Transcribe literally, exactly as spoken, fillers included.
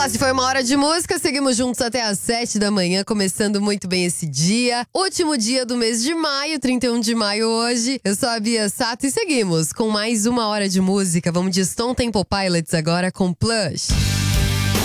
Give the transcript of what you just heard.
lá, se foi uma hora de música, seguimos juntos até às sete da manhã, começando muito bem esse dia. Último dia do mês de maio, trinta e um de maio hoje. Eu sou a Bia Sato e seguimos com mais uma hora de música. Vamos de Stone Temple Pilots agora com Plush.